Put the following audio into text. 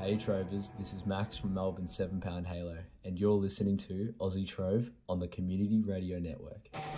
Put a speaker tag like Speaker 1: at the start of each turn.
Speaker 1: Hey Trovers, this is Max from Melbourne 7 Pound Halo, and you're listening to Aussie Trove on the Community Radio Network.